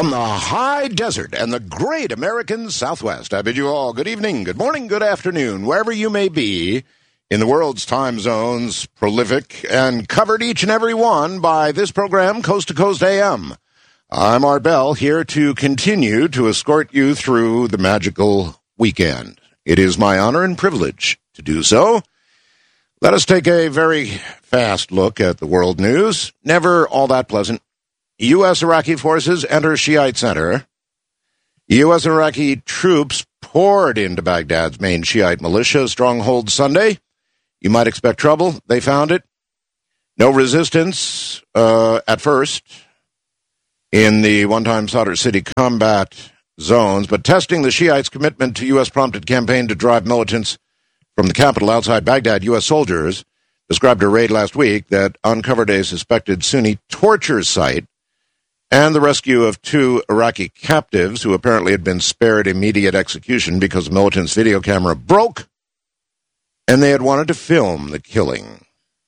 From the high desert and the great American Southwest, I bid you all good evening, good morning, good afternoon, wherever you may be in the world's time zones, prolific and covered each and every one by this program, Coast to Coast AM. I'm Art Bell, here to continue to escort you through the magical weekend. It is my honor and privilege to do so. Let us take a very fast look at the world news. Never all that pleasant. U.S. Iraqi forces enter Shiite center. U.S. Iraqi troops poured into Baghdad's main Shiite militia stronghold Sunday. You might expect trouble. They found it. No resistance at first in the one-time Sadr City combat zones, but testing the Shiites' commitment to U.S.-prompted campaign to drive militants from the capital outside Baghdad, U.S. soldiers described a raid last week that uncovered a suspected Sunni torture site and the rescue of two Iraqi captives who apparently had been spared immediate execution because the militants' video camera broke and they had wanted to film the killing.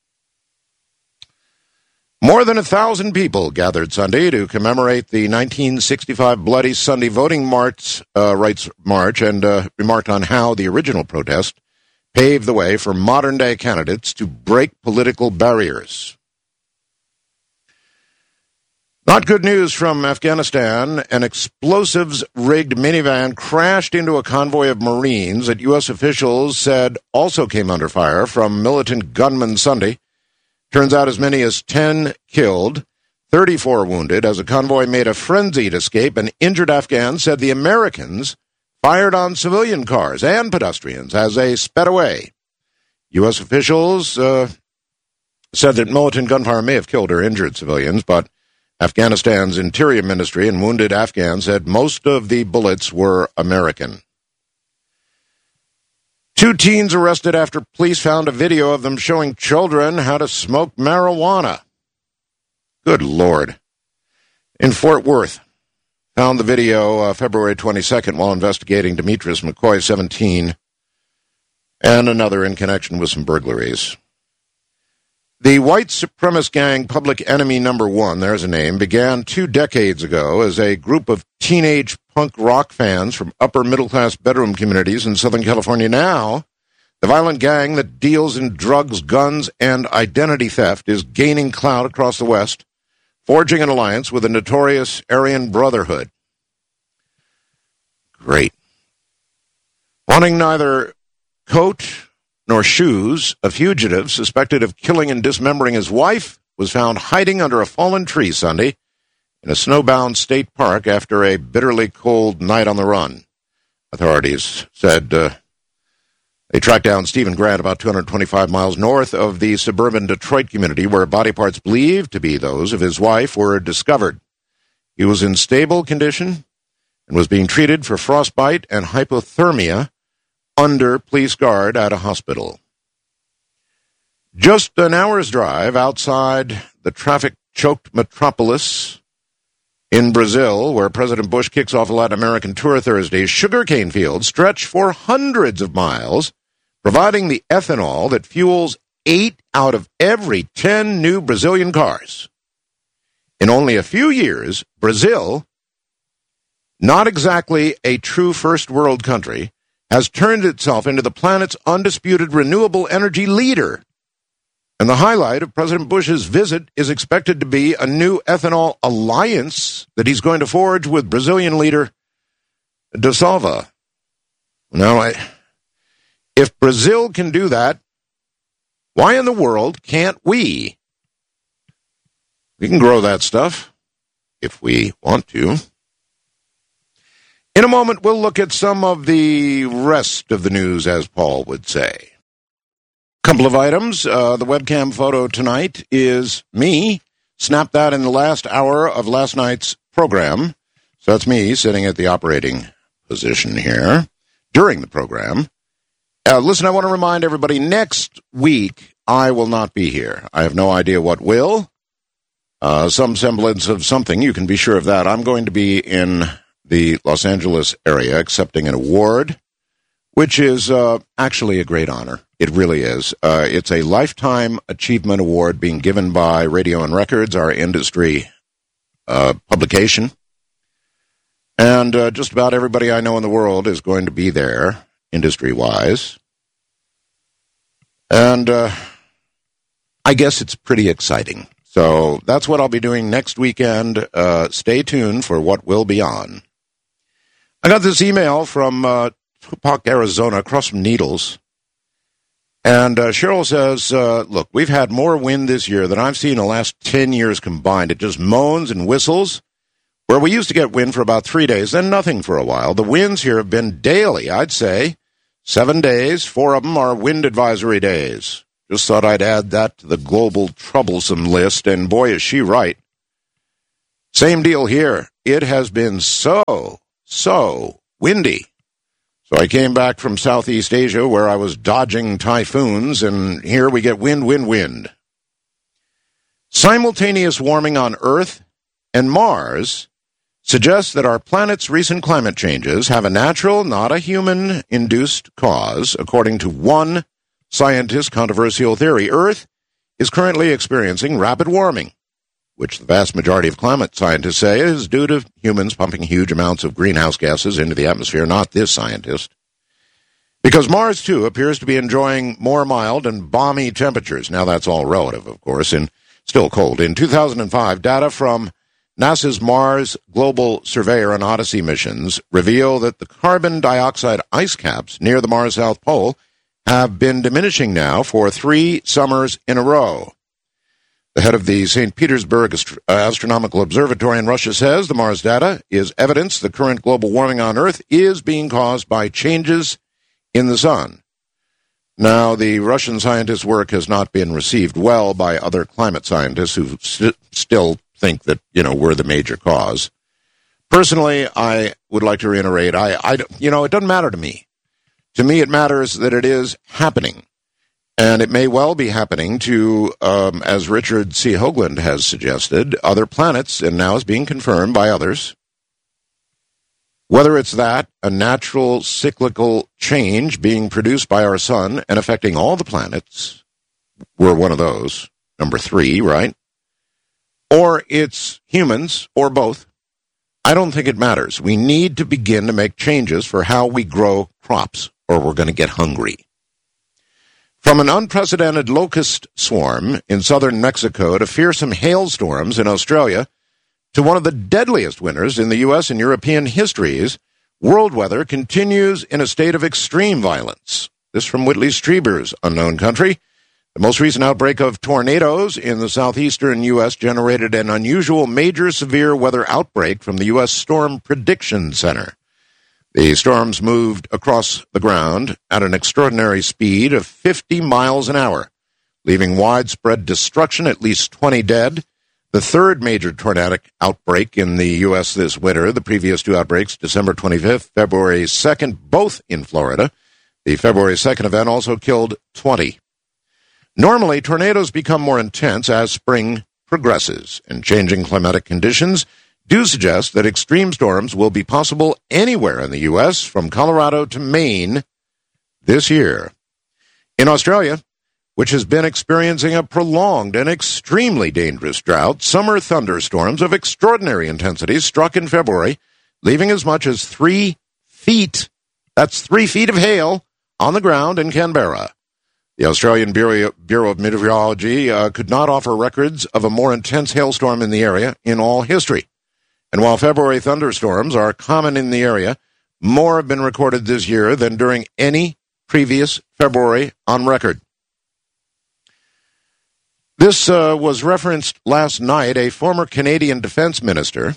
More than 1,000 people gathered Sunday to commemorate the 1965 Bloody Sunday Voting Rights March and remarked on how the original protest paved the way for modern-day candidates to break political barriers. Not good news from Afghanistan. An explosives-rigged minivan crashed into a convoy of Marines that U.S. officials said also came under fire from militant gunmen Sunday. Turns out as many as 10 killed, 34 wounded, as a convoy made a frenzied escape. An injured Afghan said the Americans fired on civilian cars and pedestrians as they sped away. U.S. officials said that militant gunfire may have killed or injured civilians, but Afghanistan's Interior Ministry and wounded Afghans said most of the bullets were American. Two teens arrested after police found a video of them showing children how to smoke marijuana. Good Lord. In Fort Worth, found the video February 22nd while investigating Demetrius McCoy, 17, and another in connection with some burglaries. The white supremacist gang Public Enemy No. 1, there's a name, began 2 decades ago as a group of teenage punk rock fans from upper-middle-class bedroom communities in Southern California. Now, the violent gang that deals in drugs, guns, and identity theft is gaining clout across the West, forging an alliance with the notorious Aryan Brotherhood. Great. Wanting neither coat nor shoes, a fugitive suspected of killing and dismembering his wife was found hiding under a fallen tree Sunday in a snowbound state park after a bitterly cold night on the run. Authorities said they tracked down Stephen Grant about 225 miles north of the suburban Detroit community where body parts believed to be those of his wife were discovered. He was in stable condition and was being treated for frostbite and hypothermia under police guard at a hospital. Just an hour's drive outside the traffic-choked metropolis in Brazil, where President Bush kicks off a Latin American tour Thursday, sugarcane fields stretch for hundreds of miles, providing the ethanol that fuels 8 out of every 10 new Brazilian cars. In only a few years, Brazil, not exactly a true first world country, has turned itself into the planet's undisputed renewable energy leader. And the highlight of President Bush's visit is expected to be a new ethanol alliance that he's going to forge with Brazilian leader Dilma. Now, if Brazil can do that, why in the world can't we? We can grow that stuff if we want to. In a moment, we'll look at some of the rest of the news, as Paul would say. Couple of items. The webcam photo tonight is me. Snapped that in the last hour of last night's program. So that's me sitting at the operating position here during the program. Listen, I want to remind everybody, next week I will not be here. I have no idea what will. Some semblance of something, you can be sure of that. I'm going to be in the Los Angeles area accepting an award, which is actually a great honor. It really is. It's a Lifetime Achievement Award being given by Radio and Records, our industry publication. And just about everybody I know in the world is going to be there, industry-wise. And I guess it's pretty exciting. So that's what I'll be doing next weekend. Stay tuned for what will be on. I got this email from Tupac, Arizona, across from Needles. And Cheryl says, look, we've had more wind this year than I've seen in the last 10 years combined. It just moans and whistles. Where we used to get wind for about 3 days, then nothing for a while. The winds here have been daily, I'd say. 7 days, 4 of them are wind advisory days. Just thought I'd add that to the global troublesome list, and boy, is she right. Same deal here. It has been so windy. So I came back from Southeast Asia where I was dodging typhoons, and here we get wind. Simultaneous warming on Earth and Mars suggests that our planet's recent climate changes have a natural, not a human-induced cause, according to one scientist's controversial theory. Earth is currently experiencing rapid warming, which the vast majority of climate scientists say is due to humans pumping huge amounts of greenhouse gases into the atmosphere, not this scientist. Because Mars, too, appears to be enjoying more mild and balmy temperatures. Now, that's all relative, of course, and still cold. In 2005, data from NASA's Mars Global Surveyor and Odyssey missions reveal that the carbon dioxide ice caps near the Mars South Pole have been diminishing now for 3 summers in a row. The head of the St. Petersburg Astronomical Observatory in Russia says the Mars data is evidence the current global warming on Earth is being caused by changes in the sun. Now, the Russian scientists' work has not been received well by other climate scientists who still think that, we're the major cause. Personally, I would like to reiterate, it doesn't matter to me. To me, it matters that it is happening. And it may well be happening to, as Richard C. Hoagland has suggested, other planets, and now is being confirmed by others. Whether it's that, a natural cyclical change being produced by our sun and affecting all the planets, we're one of those, number 3, right? Or it's humans, or both. I don't think it matters. We need to begin to make changes for how we grow crops, or we're going to get hungry. From an unprecedented locust swarm in southern Mexico to fearsome hailstorms in Australia to one of the deadliest winters in the U.S. and European histories, world weather continues in a state of extreme violence. This from Whitley Strieber's Unknown Country. The most recent outbreak of tornadoes in the southeastern U.S. generated an unusual major severe weather outbreak from the U.S. Storm Prediction Center. The storms moved across the ground at an extraordinary speed of 50 miles an hour, leaving widespread destruction, at least 20 dead. The third major tornadic outbreak in the U.S. this winter. The previous 2 outbreaks, December 25th, February 2nd, both in Florida. The February 2nd event also killed 20. Normally, tornadoes become more intense as spring progresses, and changing climatic conditions do suggest that extreme storms will be possible anywhere in the U.S., from Colorado to Maine, this year. In Australia, which has been experiencing a prolonged and extremely dangerous drought, summer thunderstorms of extraordinary intensity struck in February, leaving as much as 3 feet, that's 3 feet of hail, on the ground in Canberra. The Australian Bureau of Meteorology could not offer records of a more intense hailstorm in the area in all history. And while February thunderstorms are common in the area, more have been recorded this year than during any previous February on record. This was referenced last night. A former Canadian defense minister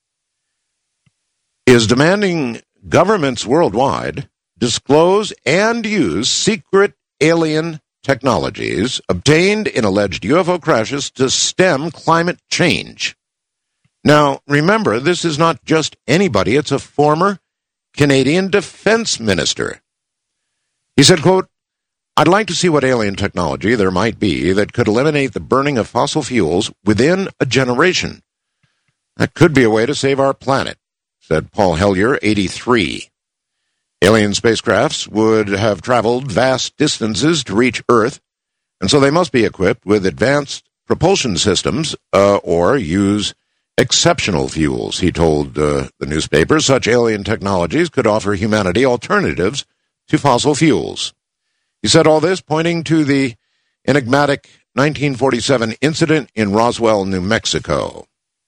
is demanding governments worldwide disclose and use secret alien technologies obtained in alleged UFO crashes to stem climate change. Now, remember, this is not just anybody. It's a former Canadian defense minister. He said, quote, "I'd like to see what alien technology there might be that could eliminate the burning of fossil fuels within a generation. That could be a way to save our planet," said Paul Hellyer, 83. Alien spacecrafts would have traveled vast distances to reach Earth, and so they must be equipped with advanced propulsion systems or use exceptional fuels, he told the newspaper. Such alien technologies could offer humanity alternatives to fossil fuels. He said all this pointing to the enigmatic 1947 incident in Roswell, New Mexico.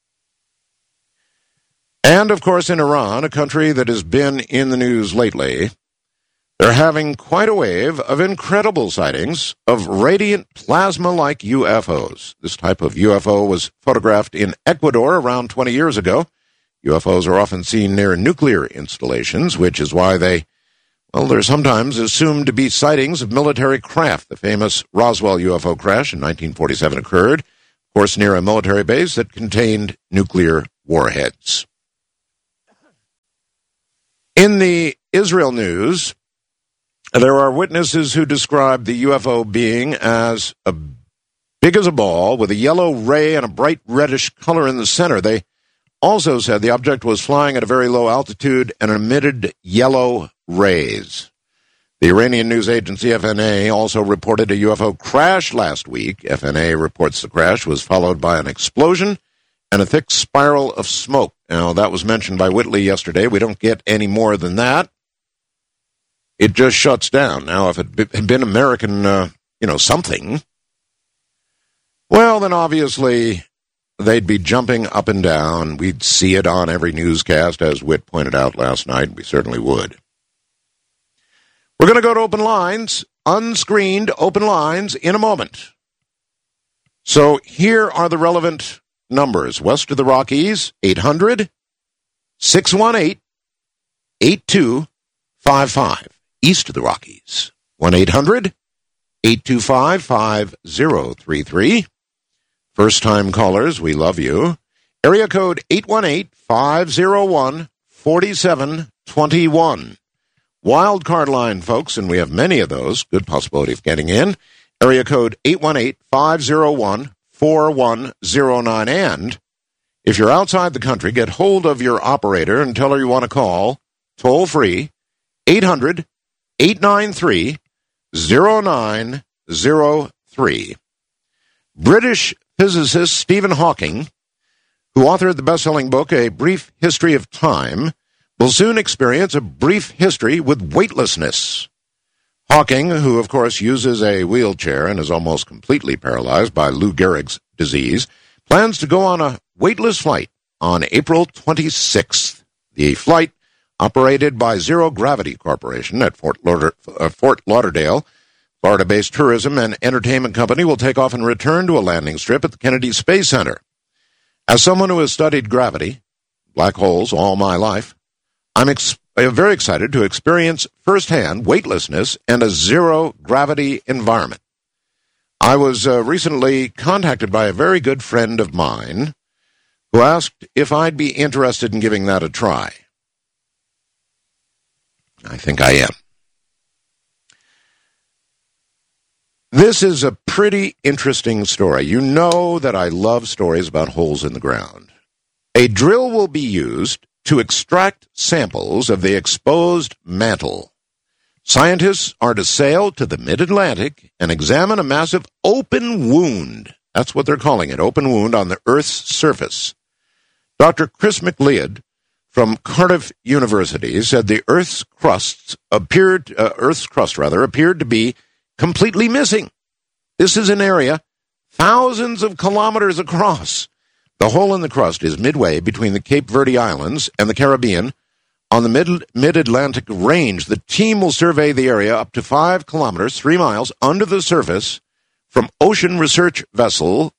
And, of course, in Iran, a country that has been in the news lately, they're having quite a wave of incredible sightings of radiant plasma-like UFOs. This type of UFO was photographed in Ecuador around 20 years ago. UFOs are often seen near nuclear installations, which is why they're sometimes assumed to be sightings of military craft. The famous Roswell UFO crash in 1947 occurred, of course, near a military base that contained nuclear warheads. In the Israel news, there are witnesses who describe the UFO being as big as a ball with a yellow ray and a bright reddish color in the center. They also said the object was flying at a very low altitude and emitted yellow rays. The Iranian news agency FNA also reported a UFO crash last week. FNA reports the crash was followed by an explosion and a thick spiral of smoke. Now, that was mentioned by Whitley yesterday. We don't get any more than that. It just shuts down. Now, if it had been American, something, well, then obviously they'd be jumping up and down. We'd see it on every newscast, as Whit pointed out last night. We certainly would. We're going to go to open lines, unscreened open lines, in a moment. So here are the relevant numbers. West of the Rockies, 800-618-8255. East of the Rockies, 1-800-825-5033. First-time callers, we love you. Area code 818-501-4721. Wild card line, folks, and we have many of those. Good possibility of getting in. Area code 818-501-4109. And if you're outside the country, get hold of your operator and tell her you want to call toll-free 800-893-0903. British physicist Stephen Hawking, who authored the best-selling book A Brief History of Time, will soon experience a brief history with weightlessness. Hawking, who of course uses a wheelchair and is almost completely paralyzed by Lou Gehrig's disease, plans to go on a weightless flight on April 26th. The flight, operated by Zero Gravity Corporation at Fort Lauderdale, Florida-based tourism and entertainment company, will take off and return to a landing strip at the Kennedy Space Center. As someone who has studied gravity, black holes, all my life, I'm very excited to experience firsthand weightlessness and a zero-gravity environment. I was recently contacted by a very good friend of mine who asked if I'd be interested in giving that a try. I think I am. This is a pretty interesting story. You know that I love stories about holes in the ground. A drill will be used to extract samples of the exposed mantle. Scientists are to sail to the mid-Atlantic and examine a massive open wound. That's what they're calling it, open wound on the Earth's surface. Dr. Chris McLeod from Cardiff University said the Earth's crust appeared to be completely missing. This is an area thousands of kilometers across. The hole in the crust is midway between the Cape Verde Islands and the Caribbean on the mid-Atlantic range. The team will survey the area up to 5 kilometers, 3 miles under the surface from ocean research vessel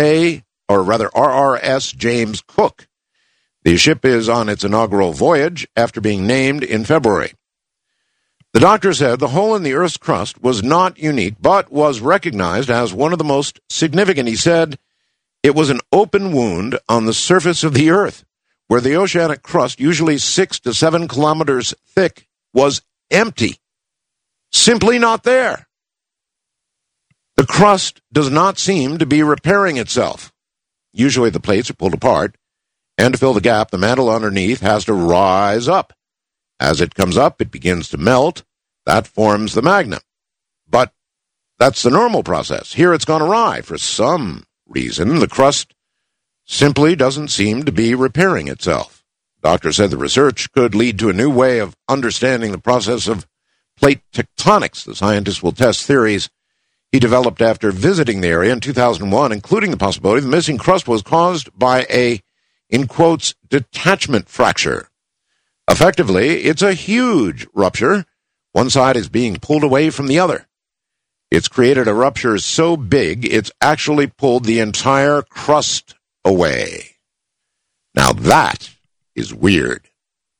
RRS James Cook. The ship is on its inaugural voyage after being named in February. The doctor said the hole in the Earth's crust was not unique, but was recognized as one of the most significant. He said it was an open wound on the surface of the Earth, where the oceanic crust, usually 6 to 7 kilometers thick, was empty. Simply not there. The crust does not seem to be repairing itself. Usually the plates are pulled apart, and to fill the gap, the mantle underneath has to rise up. As it comes up, it begins to melt. That forms the magma. But that's the normal process. Here it's gone awry. For some reason, the crust simply doesn't seem to be repairing itself. The doctor said the research could lead to a new way of understanding the process of plate tectonics. The scientist will test theories he developed after visiting the area in 2001, including the possibility the missing crust was caused by a, in quotes, detachment fracture. Effectively, it's a huge rupture. One side is being pulled away from the other. It's created a rupture so big, it's actually pulled the entire crust away. Now that is weird.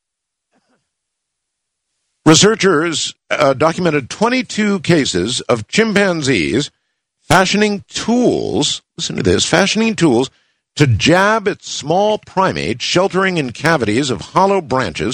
Researchers documented 22 cases of chimpanzees fashioning tools, listen to this, fashioning tools to jab at small primates sheltering in cavities of hollow branches